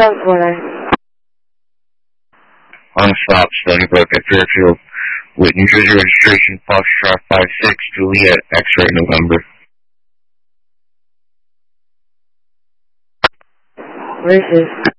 South Florida. On stop, Stony Brook at Fairfield with New Jersey registration, Foxtrot 56, Juliet, X-ray November. Where is this?